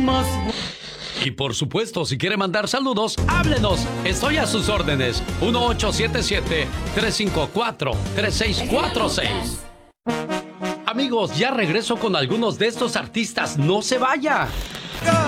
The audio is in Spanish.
más. Y por supuesto, si quiere mandar saludos, háblenos. Estoy a sus órdenes. 1877-354-3646. Amigos, ya regreso con algunos de estos artistas. No se vaya.